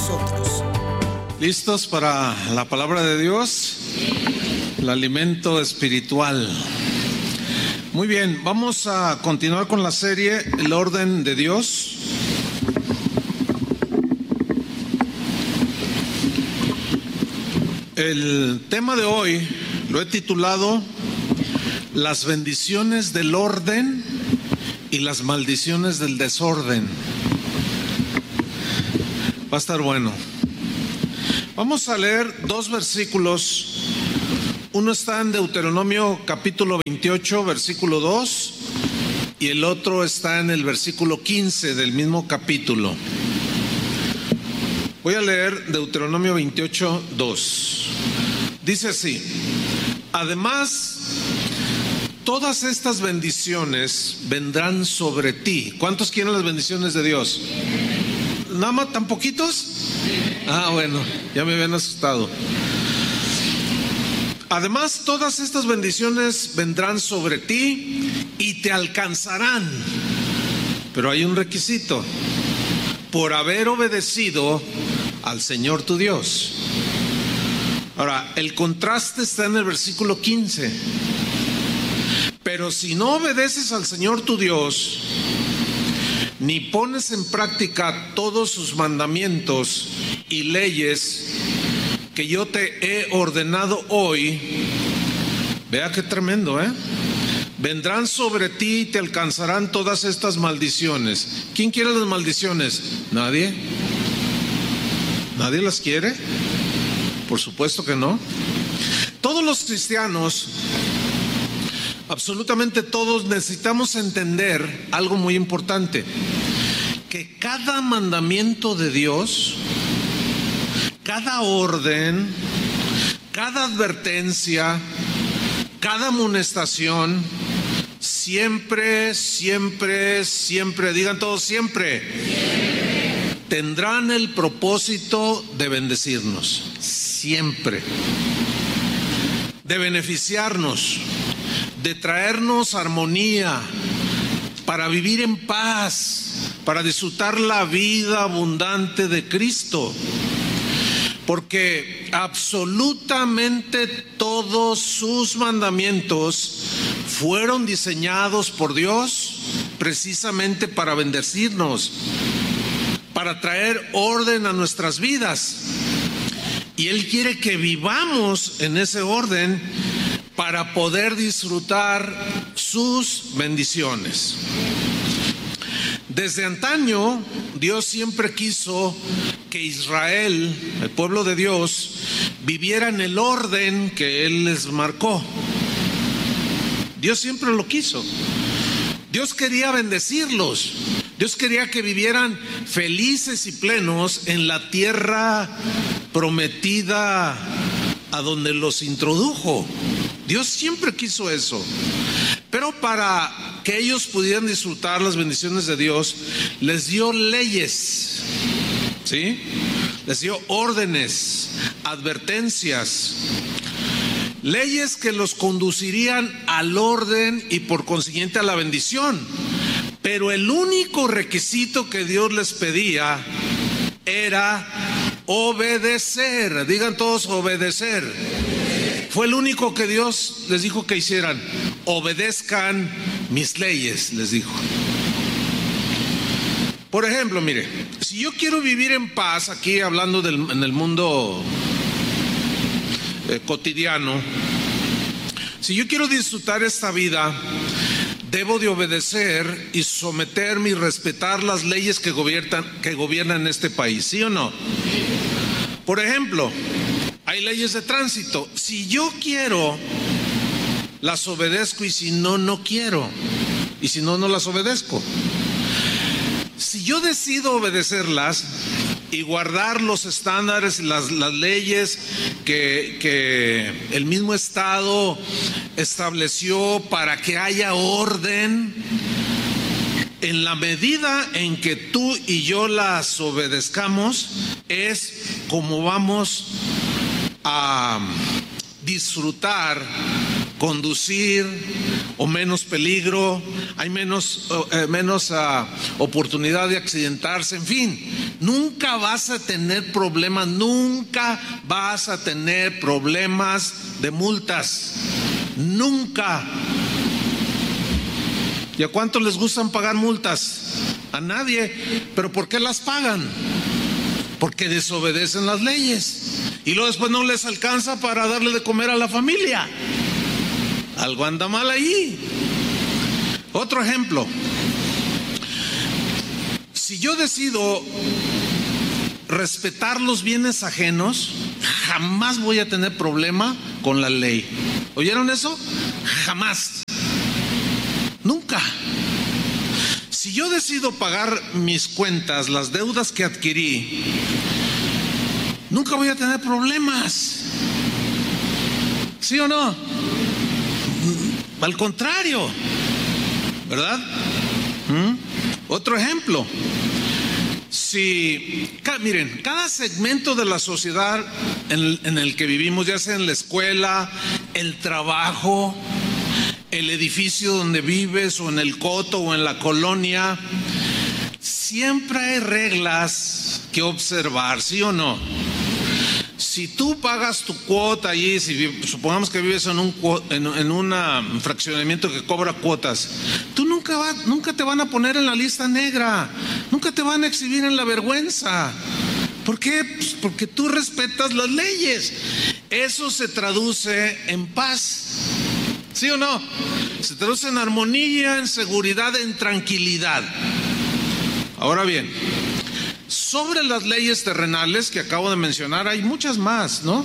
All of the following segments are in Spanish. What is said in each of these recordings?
nosotros. ¿Listos para la palabra de Dios? El alimento espiritual. Muy bien, vamos a continuar con la serie El orden de Dios. El tema de hoy lo he titulado Las bendiciones del orden y las maldiciones del desorden. Va a estar bueno. Vamos a leer dos versículos. Uno está en Deuteronomio capítulo 28, versículo 2, y el otro está en el versículo 15 del mismo capítulo. Voy a leer Deuteronomio 28, 2. Dice así: además, todas estas bendiciones vendrán sobre ti. ¿Cuántos quieren las bendiciones de Dios? ¿Nada más tan poquitos? Ah, bueno, ya me habían asustado. Además, todas estas bendiciones vendrán sobre ti y te alcanzarán. Pero hay un requisito: por haber obedecido al Señor tu Dios. Ahora, el contraste está en el versículo 15. Pero si no obedeces al Señor tu Dios, ni pones en práctica todos sus mandamientos y leyes que yo te he ordenado hoy, vea qué tremendo, vendrán sobre ti y te alcanzarán todas estas maldiciones. ¿Quién quiere las maldiciones? ¿Nadie? ¿Nadie las quiere? Por supuesto que no. Todos los cristianos, absolutamente todos, necesitamos entender algo muy importante: que cada mandamiento de Dios, cada orden, cada advertencia, cada amonestación, siempre, digan todos siempre, tendrán el propósito de bendecirnos, siempre, de beneficiarnos, de traernos armonía, para vivir en paz, para disfrutar la vida abundante de Cristo. Porque absolutamente todos sus mandamientos fueron diseñados por Dios precisamente para bendecirnos, para traer orden a nuestras vidas. Y Él quiere que vivamos en ese orden para poder disfrutar sus bendiciones. Desde antaño, Dios siempre quiso que Israel, el pueblo de Dios, viviera en el orden que Él les marcó. Dios siempre lo quiso. Dios quería bendecirlos. Dios quería que vivieran felices y plenos en la tierra prometida a donde los introdujo. Dios siempre quiso eso. Pero para que ellos pudieran disfrutar las bendiciones de Dios, les dio leyes, ¿sí? Les dio órdenes, advertencias, leyes que los conducirían al orden y por consiguiente a la bendición. Pero el único requisito que Dios les pedía era obedecer. Digan todos obedecer. Fue el único que Dios les dijo que hicieran. Obedezcan mis leyes, les dijo. Por ejemplo, mire, si yo quiero vivir en paz, aquí hablando en el mundo cotidiano, si yo quiero disfrutar esta vida, debo de obedecer y someterme y respetar las leyes que gobiernan este país, ¿sí o no? Por ejemplo, hay leyes de tránsito. Si yo quiero, las obedezco, y si no, no quiero. Y si no, no las obedezco. Si yo decido obedecerlas y guardar los estándares, las leyes que el mismo Estado estableció para que haya orden, en la medida en que tú y yo las obedezcamos, es como vamos a disfrutar, conducir o menos peligro, hay menos oportunidad de accidentarse, en fin, nunca vas a tener problemas, nunca vas a tener problemas de multas, nunca. ¿Y a cuántos les gustan pagar multas? A nadie. ¿Pero por qué las pagan? Porque desobedecen las leyes y luego después no les alcanza para darle de comer a la familia. Algo anda mal ahí. Otro ejemplo: si yo decido respetar los bienes ajenos, jamás voy a tener problema con la ley. ¿Oyeron eso? Jamás. Nunca. Si yo decido pagar mis cuentas, las deudas que adquirí, nunca voy a tener problemas. ¿Sí o no? Al contrario, ¿verdad? Otro ejemplo: miren, cada segmento de la sociedad en el que vivimos, ya sea en la escuela, el trabajo, el edificio donde vives, o en el coto, o en la colonia, siempre hay reglas que observar, ¿sí o no? Si tú pagas tu cuota allí, si supongamos que vives en un fraccionamiento que cobra cuotas, tú nunca te van a poner en la lista negra, nunca te van a exhibir en la vergüenza. ¿Por qué? Pues porque tú respetas las leyes. Eso se traduce en paz, ¿sí o no? Se traduce en armonía, en seguridad, en tranquilidad. Ahora bien, sobre las leyes terrenales que acabo de mencionar, hay muchas más, ¿no?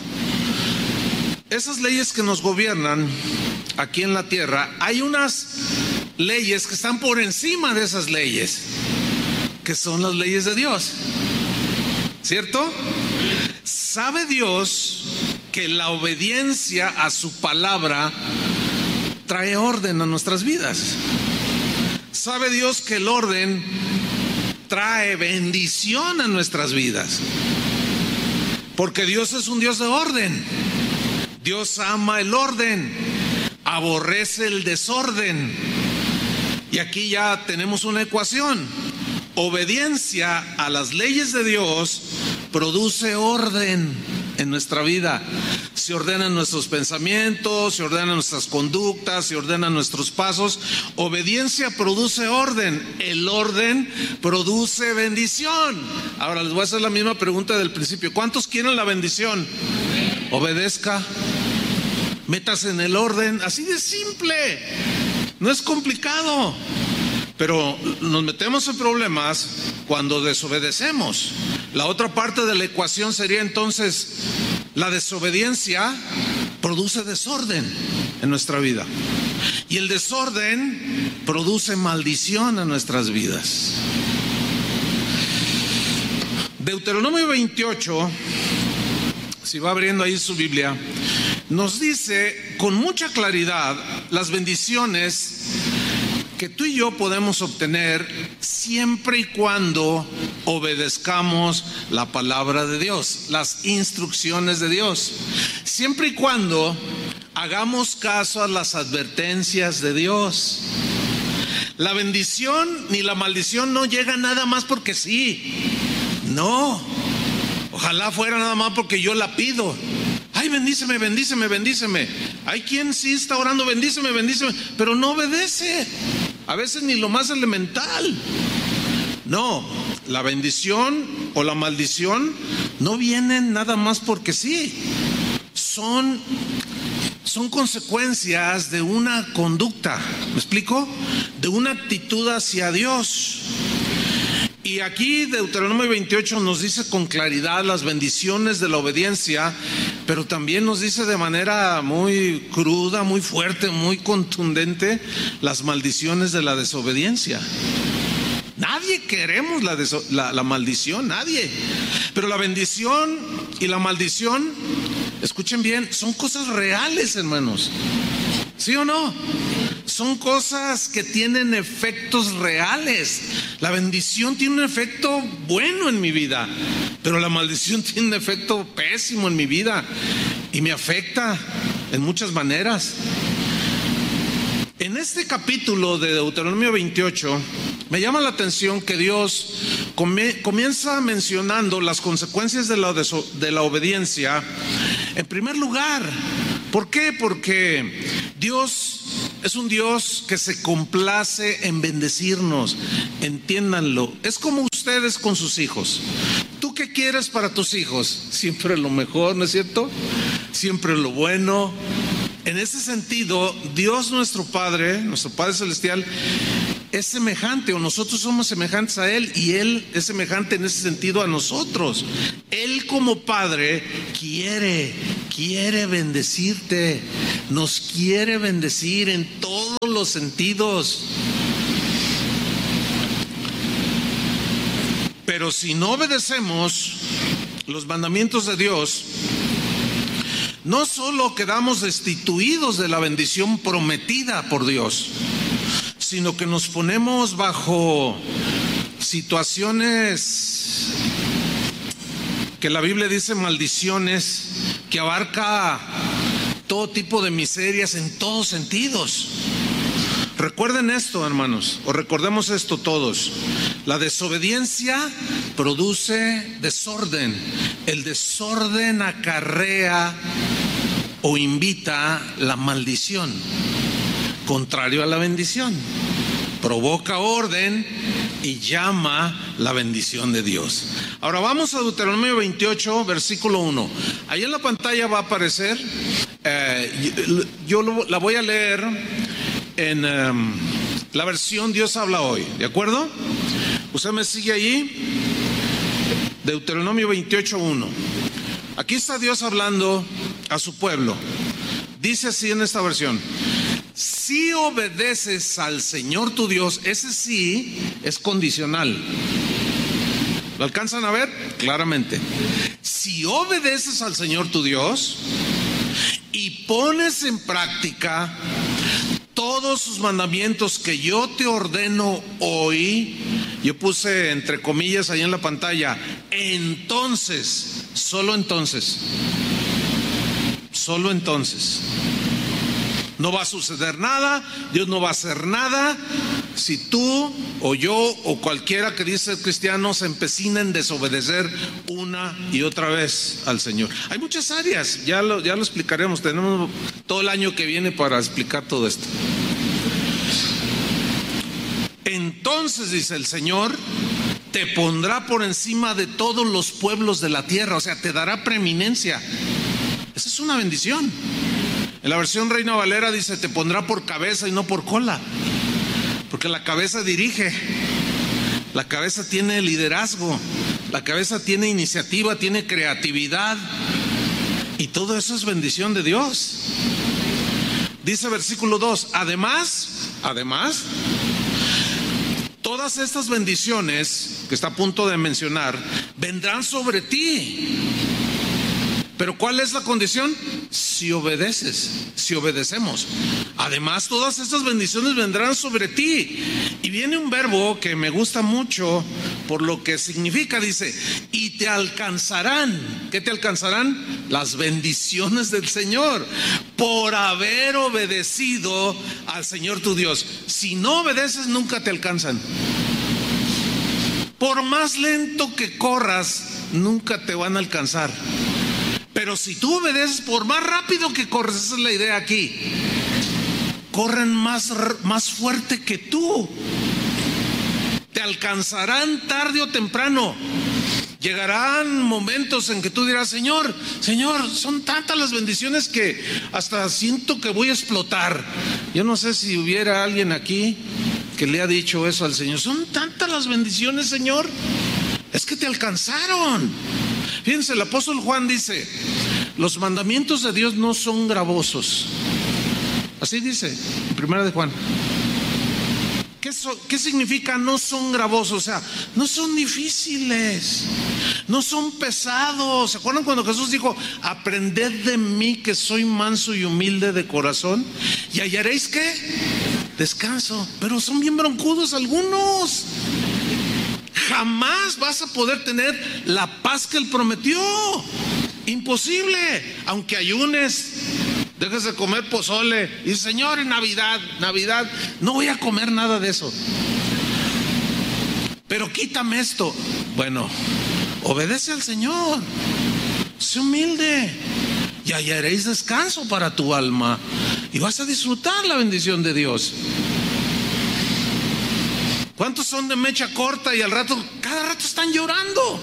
Esas leyes que nos gobiernan aquí en la tierra, hay unas leyes que están por encima de esas leyes, que son las leyes de Dios, ¿cierto? ¿Sabe Dios que la obediencia a su palabra trae orden a nuestras vidas? ¿Sabe Dios que el orden trae bendición a nuestras vidas? Porque Dios es un Dios de orden. Dios ama el orden, aborrece el desorden. Y aquí ya tenemos una ecuación: obediencia a las leyes de Dios produce orden en nuestra vida. Se ordenan nuestros pensamientos, se ordenan nuestras conductas, se ordenan nuestros pasos. Obediencia produce orden. El orden produce bendición. Ahora les voy a hacer la misma pregunta del principio: ¿cuántos quieren la bendición? Obedezca, métase en el orden. Así de simple, no es complicado. Pero nos metemos en problemas cuando desobedecemos. La otra parte de la ecuación sería entonces: la desobediencia produce desorden en nuestra vida, y el desorden produce maldición en nuestras vidas. Deuteronomio 28, si va abriendo ahí su Biblia, nos dice con mucha claridad las bendiciones que tú y yo podemos obtener siempre y cuando obedezcamos la palabra de Dios, las instrucciones de Dios, siempre y cuando hagamos caso a las advertencias de Dios. La bendición ni la maldición no llega nada más porque sí. No, ojalá fuera nada más porque yo la pido. Ay, bendíceme, bendíceme, bendíceme. Hay quien sí está orando, bendíceme, bendíceme, pero no obedece. A veces ni lo más elemental. No, la bendición o la maldición no vienen nada más porque sí. Son consecuencias de una conducta, ¿me explico? De una actitud hacia Dios. Y aquí Deuteronomio 28 nos dice con claridad las bendiciones de la obediencia, pero también nos dice de manera muy cruda, muy fuerte, muy contundente, las maldiciones de la desobediencia. Nadie queremos la maldición, nadie. Pero la bendición y la maldición, escuchen bien, son cosas reales, hermanos. ¿Sí o no? Son cosas que tienen efectos reales. La bendición tiene un efecto bueno en mi vida, pero la maldición tiene un efecto pésimo en mi vida y me afecta en muchas maneras. En este capítulo de Deuteronomio 28 me llama la atención que Dios comienza mencionando las consecuencias de la obediencia. En primer lugar, ¿por qué? Porque Dios es un Dios que se complace en bendecirnos. Entiéndanlo. Es como ustedes con sus hijos. ¿Tú qué quieres para tus hijos? Siempre lo mejor, ¿no es cierto? Siempre lo bueno. En ese sentido, Dios nuestro Padre Celestial, es semejante, o nosotros somos semejantes a Él, y Él es semejante en ese sentido a nosotros. Él como Padre quiere bendecirte, nos quiere bendecir en todos los sentidos. Pero si no obedecemos los mandamientos de Dios, no solo quedamos destituidos de la bendición prometida por Dios, sino que nos ponemos bajo situaciones que la Biblia dice maldiciones, que abarca todo tipo de miserias en todos sentidos. Recuerden esto, hermanos, o recordemos esto todos. La desobediencia produce desorden. El desorden acarrea o invita la maldición, contrario a la bendición. Provoca orden y llama la bendición de Dios. Ahora vamos a Deuteronomio 28, versículo 1. Ahí en la pantalla va a aparecer, yo la voy a leer en la versión Dios habla hoy, ¿de acuerdo? Usted me sigue allí. Deuteronomio 28, 1. Aquí está Dios hablando a su pueblo. Dice así en esta versión: si obedeces al Señor tu Dios, ese sí es condicional. ¿Lo alcanzan a ver? Claramente. Si obedeces al Señor tu Dios y pones en práctica todos sus mandamientos que yo te ordeno hoy, yo puse entre comillas ahí en la pantalla, entonces, solo entonces, no va a suceder nada, Dios no va a hacer nada si tú o yo o cualquiera que dice cristiano se empecina en desobedecer una y otra vez al Señor. Hay muchas áreas, ya lo explicaremos, tenemos todo el año que viene para explicar todo esto. Entonces, dice el Señor, te pondrá por encima de todos los pueblos de la tierra, o sea, te dará preeminencia. Esa es una bendición. En la versión Reina Valera dice, te pondrá por cabeza y no por cola, porque la cabeza dirige, la cabeza tiene liderazgo, la cabeza tiene iniciativa, tiene creatividad, y todo eso es bendición de Dios. Dice versículo 2, además, todas estas bendiciones que está a punto de mencionar vendrán sobre ti. Pero ¿cuál es la condición? Si obedecemos. Además, todas estas bendiciones vendrán sobre ti. Y viene un verbo que me gusta mucho por lo que significa, dice, y te alcanzarán. ¿Qué te alcanzarán? Las bendiciones del Señor, por haber obedecido al Señor tu Dios. Si no obedeces, nunca te alcanzan. Por más lento que corras, nunca te van a alcanzar. Pero si tú obedeces, por más rápido que corres, esa es la idea aquí, corren más fuerte que tú. Te alcanzarán tarde o temprano. Llegarán momentos en que tú dirás, Señor, son tantas las bendiciones que hasta siento que voy a explotar. Yo no sé si hubiera alguien aquí que le ha dicho eso al Señor. Son tantas las bendiciones, Señor, es que te alcanzaron. Fíjense, el apóstol Juan dice, los mandamientos de Dios no son gravosos. Así dice en primera de Juan. ¿Qué significa no son gravosos? O sea, no son difíciles, no son pesados. ¿Se acuerdan cuando Jesús dijo, aprended de mí que soy manso y humilde de corazón y hallaréis ¿qué? Descanso. Pero son bien broncudos algunos. Jamás vas a poder tener la paz que Él prometió. Imposible. Aunque ayunes Dejes de comer pozole. Y Señor, en Navidad, no voy a comer nada de eso. Pero quítame esto. Bueno, obedece al Señor. Sé humilde y hallaréis descanso para tu alma. Y vas a disfrutar la bendición de Dios. ¿Cuántos son de mecha corta y cada rato están llorando?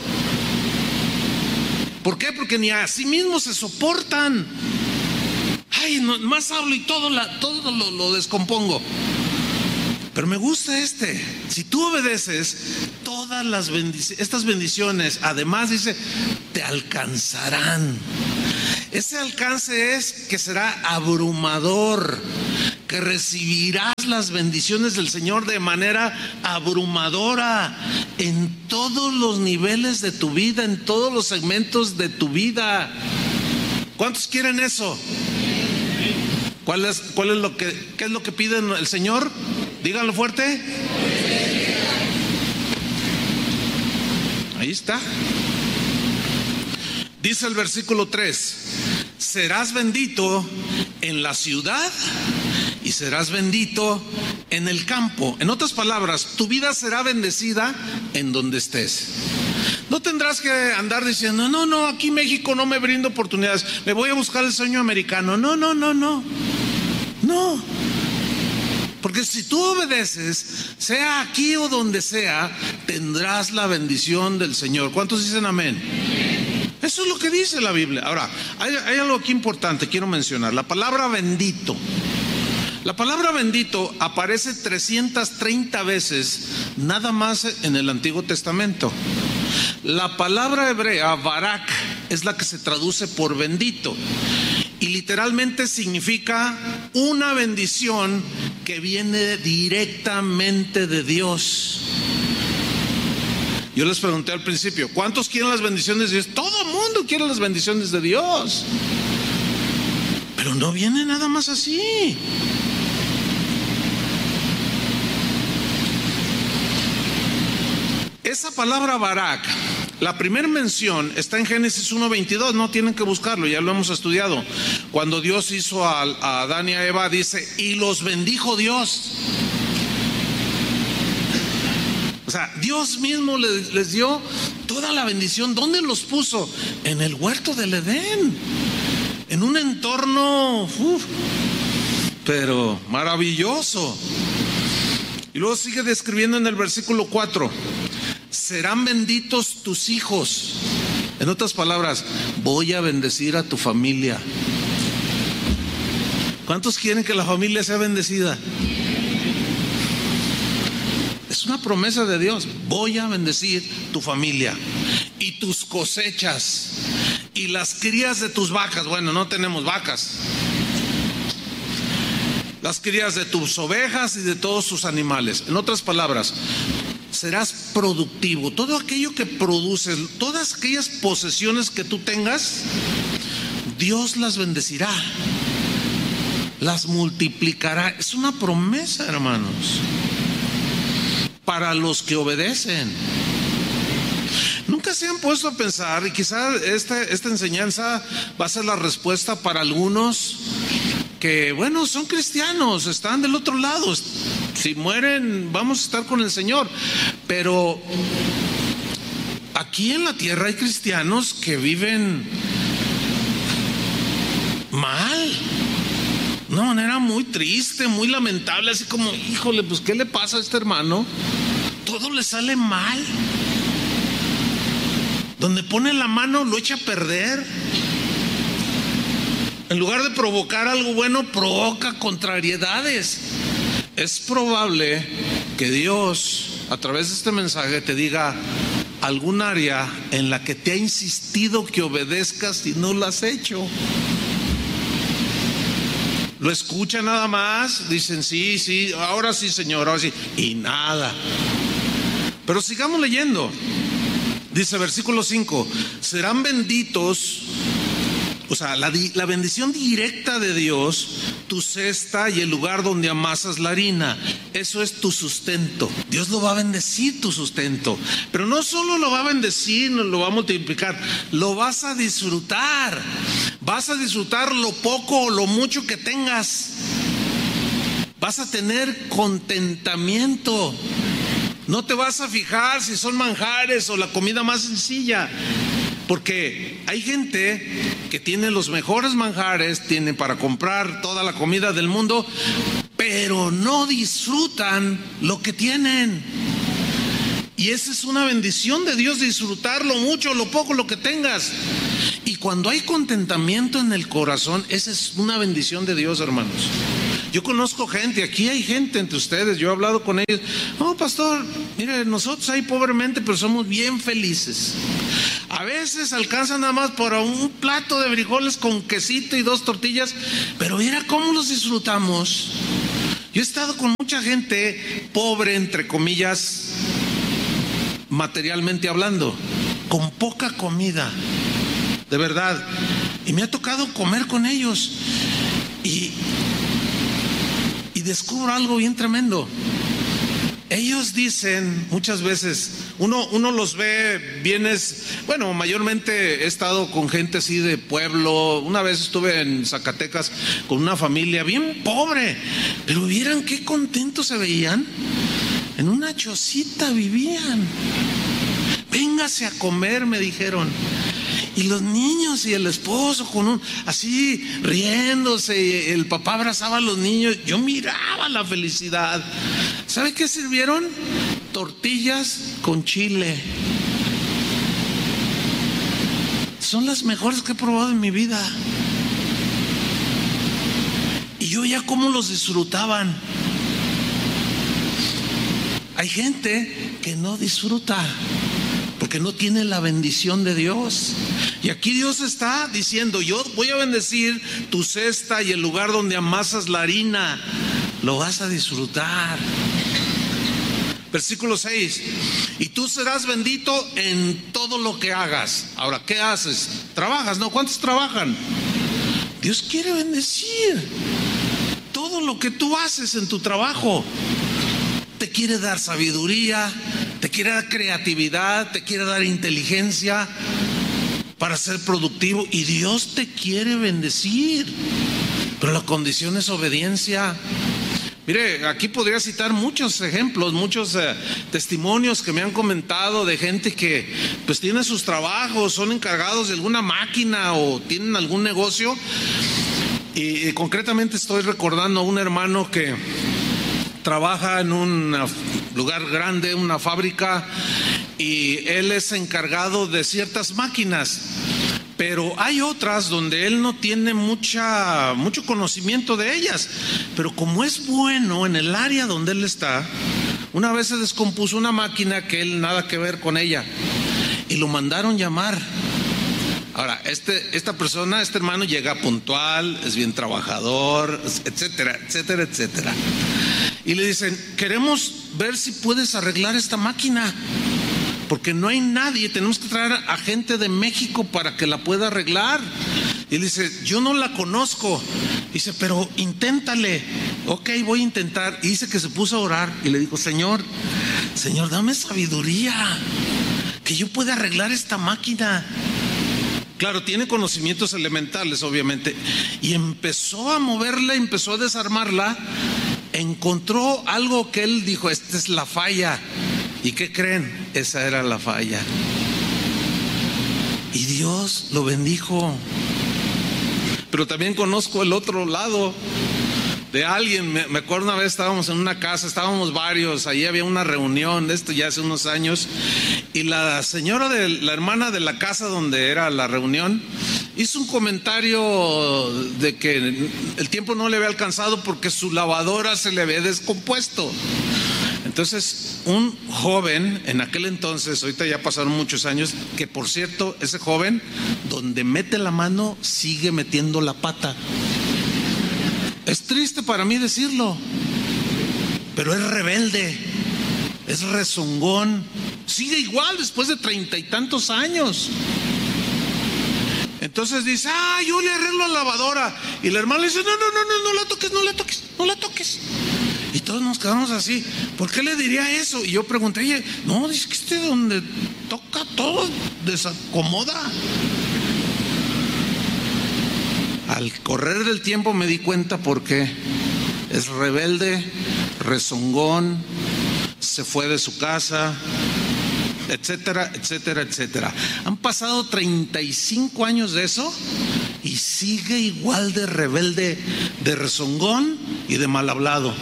¿Por qué? Porque ni a sí mismos se soportan. Ay, no, más hablo y todo lo descompongo. Pero me gusta si tú obedeces, todas estas bendiciones, además dice, te alcanzarán. Ese alcance es que será abrumador, que recibirás las bendiciones del Señor de manera abrumadora en todos los niveles de tu vida, en todos los segmentos de tu vida. ¿Cuántos quieren eso? ¿Qué es lo que pide el Señor? Díganlo fuerte. Ahí está. Dice el versículo 3: serás bendito en la ciudad y serás bendito en el campo. En otras palabras, tu vida será bendecida en donde estés. No tendrás que andar diciendo, no, aquí México no me brinda oportunidades, me voy a buscar el sueño americano. No. Porque si tú obedeces, sea aquí o donde sea, tendrás la bendición del Señor. ¿Cuántos dicen amén? Eso es lo que dice la Biblia. Ahora, hay algo aquí importante, quiero mencionar. La palabra bendito. La palabra bendito aparece 330 veces nada más en el Antiguo Testamento. La palabra hebrea, barak, es la que se traduce por bendito. Y literalmente significa una bendición que viene directamente de Dios. Yo les pregunté al principio, ¿cuántos quieren las bendiciones de Dios? Todo el mundo quiere las bendiciones de Dios. Pero no viene nada más así. Esa palabra barak, la primera mención está en Génesis 1:22, no tienen que buscarlo, ya lo hemos estudiado. Cuando Dios hizo a Adán y a Eva, dice, y los bendijo Dios. O sea, Dios mismo les dio toda la bendición. ¿Dónde los puso? En el huerto del Edén, en un entorno pero maravilloso. Y luego sigue describiendo en el versículo 4: serán benditos tus hijos. En otras palabras, voy a bendecir a tu familia. ¿Cuántos quieren que la familia sea bendecida? Es una promesa de Dios. Voy a bendecir tu familia y tus cosechas y las crías de tus vacas. Bueno, no tenemos vacas. Las crías de tus ovejas y de todos tus animales. En otras palabras, serás productivo. Todo aquello que produces, todas aquellas posesiones que tú tengas, Dios las bendecirá, las multiplicará. Es una promesa, hermanos, para los que obedecen. Nunca se han puesto a pensar, y quizá esta enseñanza va a ser la respuesta para algunos que, bueno, son cristianos, están del otro lado. Si mueren, vamos a estar con el Señor. Pero aquí en la tierra hay cristianos que viven mal, de una manera muy triste, muy lamentable, así como, híjole, pues ¿qué le pasa a este hermano? Todo le sale mal. Donde pone la mano lo echa a perder. En lugar de provocar algo bueno, provoca contrariedades. Es probable que Dios, a través de este mensaje, te diga algún área en la que te ha insistido que obedezcas y no lo has hecho. Lo escuchan nada más, dicen sí, ahora sí, Señor, ahora sí, y nada. Pero sigamos leyendo. Dice versículo 5: serán benditos. O sea, la bendición directa de Dios, tu cesta y el lugar donde amasas la harina, eso es tu sustento. Dios lo va a bendecir, tu sustento. Pero no solo lo va a bendecir, lo va a multiplicar, lo vas a disfrutar. Vas a disfrutar lo poco o lo mucho que tengas. Vas a tener contentamiento. No te vas a fijar si son manjares o la comida más sencilla, porque hay gente que tiene los mejores manjares, tiene para comprar toda la comida del mundo, pero no disfrutan lo que tienen. Y esa es una bendición de Dios, disfrutar lo mucho, lo poco, lo que tengas. Y cuando hay contentamiento en el corazón, esa es una bendición de Dios, hermanos. Yo conozco gente, aquí hay gente entre ustedes, yo he hablado con ellos. No, pastor, mire, nosotros ahí pobremente, pero somos bien felices. A veces alcanzan nada más por un plato de frijoles con quesito y 2 tortillas, pero mira cómo los disfrutamos. Yo he estado con mucha gente pobre, entre comillas, materialmente hablando, con poca comida, de verdad. Y me ha tocado comer con ellos y descubro algo bien tremendo. Ellos dicen muchas veces, uno los ve, bueno, mayormente he estado con gente así de pueblo. Una vez estuve en Zacatecas con una familia bien pobre, pero vieran qué contentos se veían. En una chocita vivían. Véngase a comer, me dijeron. Y los niños y el esposo así riéndose, y el papá abrazaba a los niños. Yo miraba la felicidad. ¿Sabe qué sirvieron? Tortillas con chile. Son las mejores que he probado en mi vida. Y yo ya cómo los disfrutaban. Hay gente que no disfruta porque no tiene la bendición de Dios. Y aquí Dios está diciendo: yo voy a bendecir tu cesta y el lugar donde amasas la harina, lo vas a disfrutar. Versículo 6: y tú serás bendito en todo lo que hagas. Ahora, ¿qué haces? ¿Trabajas? No, ¿cuántos trabajan? Dios quiere bendecir todo lo que tú haces en tu trabajo. Te quiere dar sabiduría, te quiere dar creatividad, te quiere dar inteligencia para ser productivo, y Dios te quiere bendecir, pero la condición es obediencia. Mire, aquí podría citar muchos ejemplos, muchos testimonios que me han comentado de gente que pues tiene sus trabajos, son encargados de alguna máquina o tienen algún negocio. Y concretamente estoy recordando a un hermano que trabaja en un lugar grande, una fábrica, y él es encargado de ciertas máquinas, pero hay otras donde él no tiene mucho conocimiento de ellas. Pero como es bueno en el área donde él está, una vez se descompuso una máquina que él nada que ver con ella, y lo mandaron llamar. Ahora, esta persona, este hermano llega puntual, es bien trabajador, etcétera, etcétera, etcétera. Y le dicen: queremos ver si puedes arreglar esta máquina, porque no hay nadie, tenemos que traer a gente de México para que la pueda arreglar. Y él dice: yo no la conozco. Dice: pero inténtale. Ok, voy a intentar. Y dice que se puso a orar y le dijo: Señor, dame sabiduría, que yo pueda arreglar esta máquina. Claro, tiene conocimientos elementales, obviamente. Y empezó a moverla, empezó a desarmarla. Encontró algo que él dijo: esta es la falla. ¿Y qué creen? Esa era la falla. Y Dios lo bendijo. Pero también conozco el otro lado de alguien. Me acuerdo una vez estábamos en una casa, estábamos varios, allí había una reunión, de esto ya hace unos años, y la señora la hermana de la casa donde era la reunión hizo un comentario de que el tiempo no le había alcanzado porque su lavadora se le había descompuesto. Entonces, un joven en aquel entonces, ahorita ya pasaron muchos años, que por cierto, ese joven, donde mete la mano, sigue metiendo la pata. Es triste para mí decirlo, pero es rebelde, es rezongón, sigue igual después de 30 y tantos años. Entonces dice: yo le arreglo la lavadora. Y la hermana le dice: no la toques. Y todos nos quedamos así: ¿por qué le diría eso? Y yo pregunté: no, dice que donde toca todo desacomoda. Al correr del tiempo me di cuenta por qué. Es rebelde, rezongón, se fue de su casa, etcétera, etcétera, etcétera. Han pasado 35 años de eso y sigue igual de rebelde, de rezongón y de mal hablado.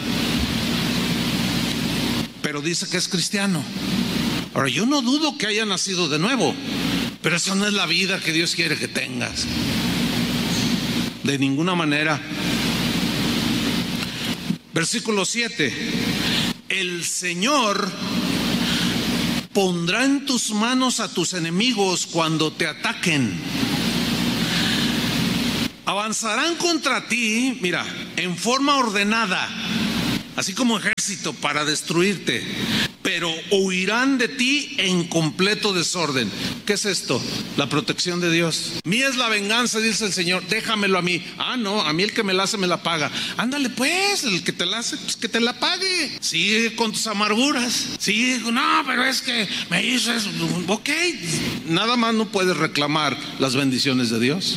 Pero dice que es cristiano. Ahora, yo no dudo que haya nacido de nuevo, pero eso no es la vida que Dios quiere que tengas. De ninguna manera. Versículo 7. El Señor pondrá en tus manos a tus enemigos cuando te ataquen. Avanzarán contra ti, mira, en forma ordenada, así como ejército para destruirte, pero huirán de ti en completo desorden. ¿Qué es esto? La protección de Dios. Mía es la venganza, dice el Señor, déjamelo a mí. Ah, no, a mí el que me la hace me la paga. Ándale pues, el que te la hace, pues que te la pague. Sigue con tus amarguras. Sigue, no, pero es que me hizo eso. Ok, nada más no puedes reclamar las bendiciones de Dios.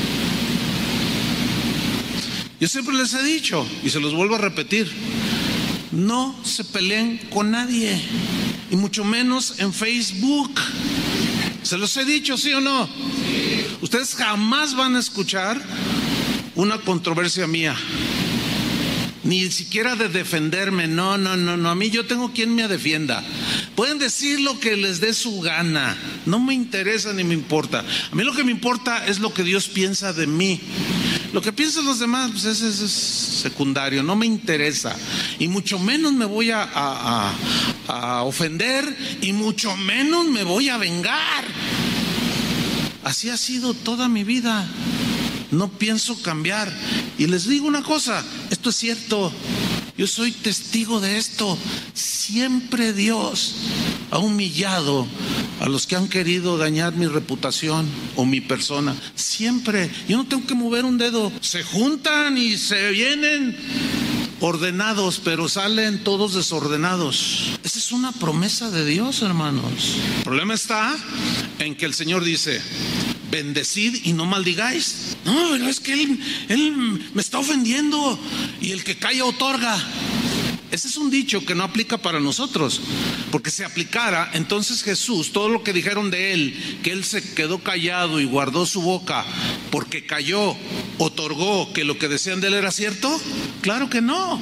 Yo siempre les he dicho, y se los vuelvo a repetir, no se peleen con nadie, y mucho menos en Facebook. Se los he dicho, ¿sí o no? Sí. Ustedes jamás van a escuchar una controversia mía, ni siquiera de defenderme. No, a mí yo tengo quien me defienda. Pueden decir lo que les dé su gana, no me interesa ni me importa. A mí lo que me importa es lo que Dios piensa de mí. Lo que piensan los demás, pues ese es secundario, no me interesa. Y mucho menos me voy a ofender, y mucho menos me voy a vengar. Así ha sido toda mi vida. No pienso cambiar. Y les digo una cosa, esto es cierto. Yo soy testigo de esto. Siempre Dios ha humillado a los que han querido dañar mi reputación o mi persona. Siempre. Yo no tengo que mover un dedo. Se juntan y se vienen ordenados, pero salen todos desordenados. Esa es una promesa de Dios, hermanos. El problema está en que el Señor dice: bendecid y no maldigáis. No, pero es que él me está ofendiendo, y el que calla otorga. Ese es un dicho que no aplica para nosotros, porque si aplicara, entonces Jesús, todo lo que dijeron de él, que él se quedó callado y guardó su boca porque cayó, otorgó, que lo que decían de él era cierto. Claro que no.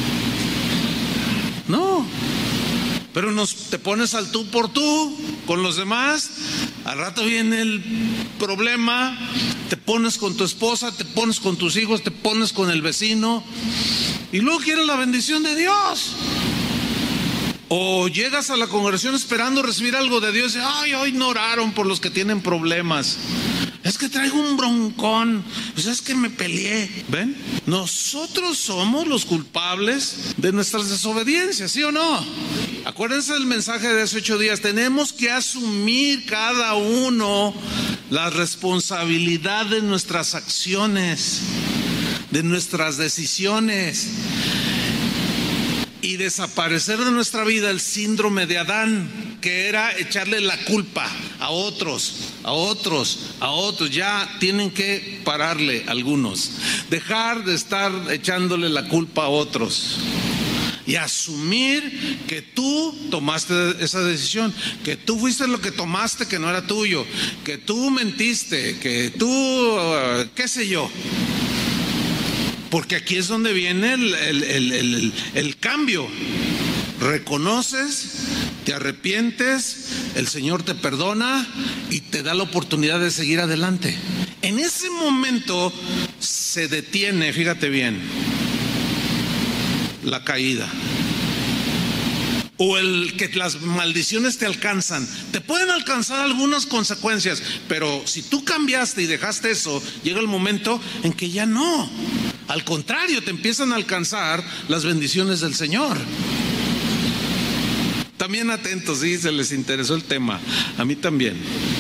No. Pero te pones al tú por tú con los demás, al rato viene el problema, te pones con tu esposa, te pones con tus hijos, te pones con el vecino, y luego quieres la bendición de Dios. O llegas a la congregación esperando recibir algo de Dios y hoy no oraron por los que tienen problemas. Es que traigo un broncón, pues es que me peleé. ¿Ven? Nosotros somos los culpables de nuestras desobediencias, ¿sí o no? Acuérdense del mensaje de hace 8 días. Tenemos que asumir cada uno la responsabilidad de nuestras acciones, de nuestras decisiones, y desaparecer de nuestra vida el síndrome de Adán, que era echarle la culpa a otros. Ya tienen que pararle algunos, dejar de estar echándole la culpa a otros y asumir que tú tomaste esa decisión, que tú fuiste lo que tomaste que no era tuyo, que tú mentiste, que tú qué sé yo. Porque aquí es donde viene el cambio. Reconoces, te arrepientes, el Señor te perdona y te da la oportunidad de seguir adelante. En ese momento se detiene, fíjate bien, la caída. O el que las maldiciones te alcanzan. Te pueden alcanzar algunas consecuencias, pero si tú cambiaste y dejaste eso, llega el momento en que ya no. Al contrario, te empiezan a alcanzar las bendiciones del Señor. También atentos, sí, se les interesó el tema. A mí también.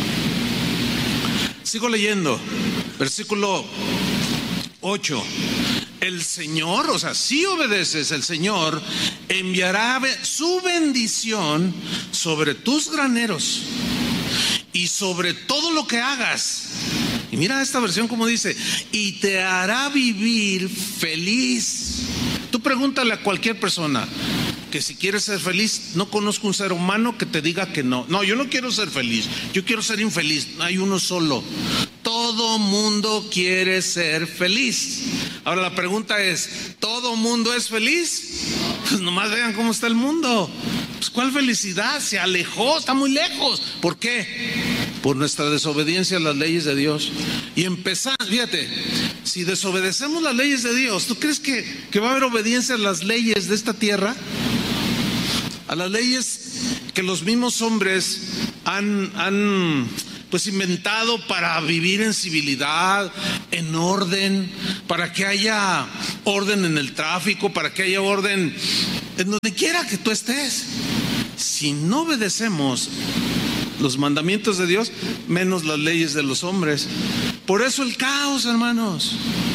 Sigo leyendo. Versículo 8. El Señor, o sea, si obedeces, el Señor enviará su bendición sobre tus graneros y sobre todo lo que hagas. Y mira esta versión como dice, y te hará vivir feliz. Tú pregúntale a cualquier persona que si quieres ser feliz. No conozco un ser humano que te diga que no. No, yo no quiero ser feliz, yo quiero ser infeliz. Hay uno solo. Todo mundo quiere ser feliz. Ahora la pregunta es, ¿todo mundo es feliz? Pues nomás vean cómo está el mundo. Pues ¿cuál felicidad? Se alejó, está muy lejos. ¿Por qué? Por nuestra desobediencia a las leyes de Dios. Y empezando, fíjate, si desobedecemos las leyes de Dios, ¿tú crees que va a haber obediencia a las leyes de esta tierra? A las leyes que los mismos hombres han pues inventado para vivir en civilidad, en orden, para que haya orden en el tráfico, para que haya orden en donde quiera que tú estés. Si no obedecemos los mandamientos de Dios, menos las leyes de los hombres. Por eso el caos, hermanos.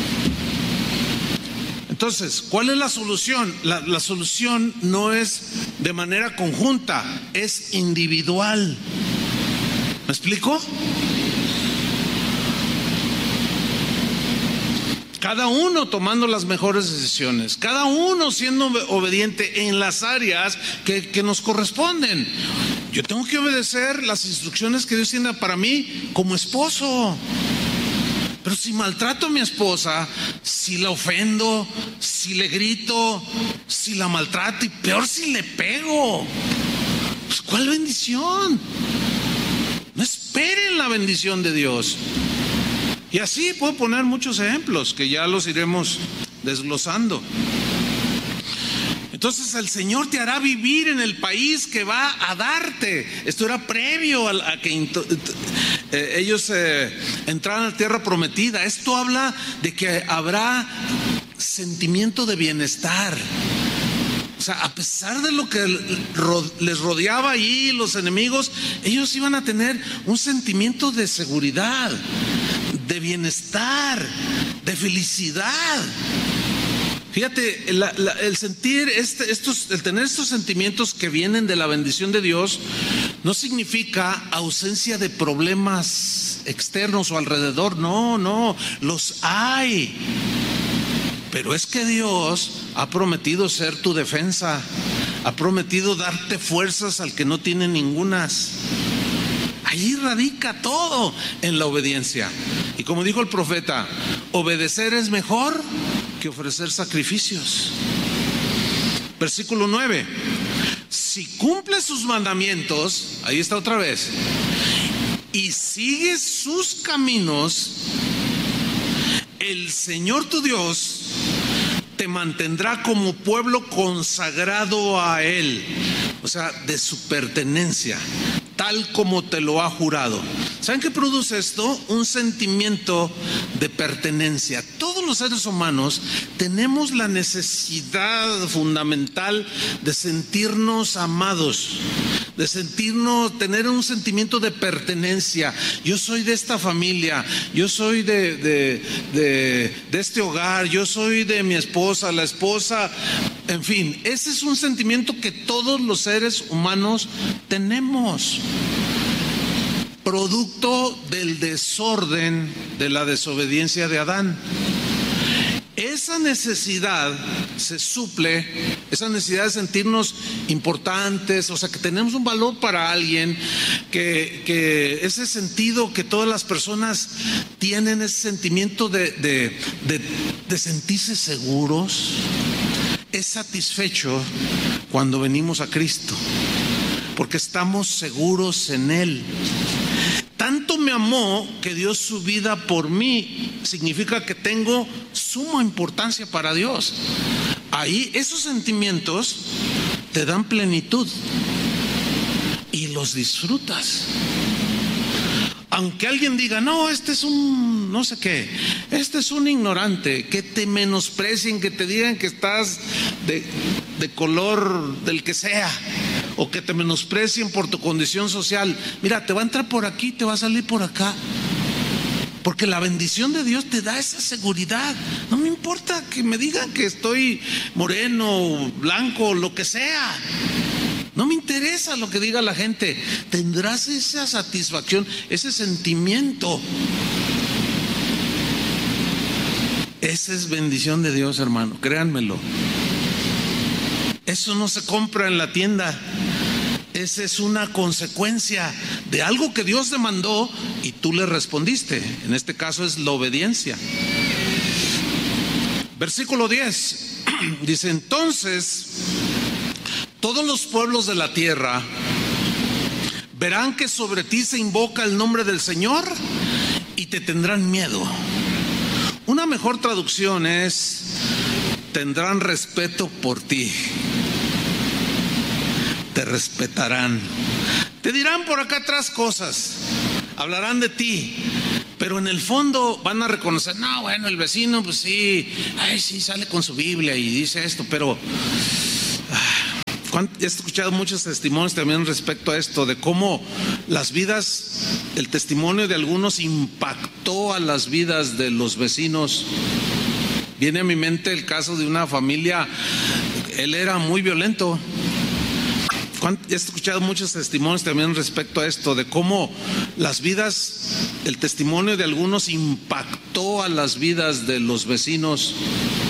Entonces, ¿cuál es la solución? La solución no es de manera conjunta, es individual. ¿Me explico? Cada uno tomando las mejores decisiones, cada uno siendo obediente en las áreas que nos corresponden. Yo tengo que obedecer las instrucciones que Dios tiene para mí como esposo. Pero si maltrato a mi esposa, si la ofendo, si le grito, si la maltrato y peor si le pego, pues ¿cuál bendición? No esperen la bendición de Dios. Y así puedo poner muchos ejemplos que ya los iremos desglosando. Entonces el Señor te hará vivir en el país que va a darte. Esto era previo a que ellos entraran a la tierra prometida. Esto habla de que habrá sentimiento de bienestar. O sea, a pesar de lo que les rodeaba allí, los enemigos, ellos iban a tener un sentimiento de seguridad, de bienestar, de felicidad. Fíjate, el sentir el tener estos sentimientos que vienen de la bendición de Dios no significa ausencia de problemas externos o alrededor. No, los hay. Pero es que Dios ha prometido ser tu defensa, ha prometido darte fuerzas al que no tiene ningunas. Ahí radica todo en la obediencia. Y como dijo el profeta, obedecer es mejor que ofrecer sacrificios. Versículo 9. Si cumples sus mandamientos, ahí está otra vez, y sigues sus caminos, el Señor tu Dios te mantendrá como pueblo consagrado a Él, o sea, de su pertenencia, tal como te lo ha jurado. ¿Saben qué produce esto? Un sentimiento de pertenencia. Todos los seres humanos tenemos la necesidad fundamental de sentirnos amados, de tener un sentimiento de pertenencia. Yo soy de esta familia, yo soy de este hogar, yo soy de mi esposa, la esposa, en fin, ese es un sentimiento que todos los seres humanos tenemos, producto del desorden, de la desobediencia de Adán. Esa necesidad se suple, esa necesidad de sentirnos importantes, o sea, que tenemos un valor para alguien, que ese sentido que todas las personas tienen, ese sentimiento de sentirse seguros, es satisfecho cuando venimos a Cristo, porque estamos seguros en Él. Tanto me amó que dio su vida por mí, significa que tengo suma importancia para Dios. Ahí esos sentimientos te dan plenitud y los disfrutas. Aunque alguien diga, no, este es un no sé qué, este es un ignorante, que te menosprecien, que te digan que estás de color del que sea, o que te menosprecien por tu condición social. Mira, te va a entrar por aquí, te va a salir por acá, porque la bendición de Dios te da esa seguridad. No me importa que me digan que estoy moreno, blanco, lo que sea. No me interesa lo que diga la gente. Tendrás esa satisfacción, ese sentimiento Esa es bendición de Dios, hermano, créanmelo. Eso no se compra en la tienda. Esa es una consecuencia de algo que Dios demandó y tú le respondiste. En este caso es la obediencia. Versículo 10 dice: entonces todos los pueblos de la tierra verán que sobre ti se invoca el nombre del Señor y te tendrán miedo. Una mejor traducción es: tendrán respeto por ti. Te respetarán. Te dirán por acá atrás cosas, hablarán de ti, pero en el fondo van a reconocer: no, bueno, el vecino pues sí, sí sale con su Biblia y dice esto, pero he escuchado muchos testimonios también respecto a esto, de cómo las vidas, el testimonio de algunos impactó a las vidas de los vecinos. Viene a mi mente el caso de una familia, él era muy violento. He escuchado muchos testimonios también respecto a esto, de cómo las vidas, el testimonio de algunos impactó a las vidas de los vecinos.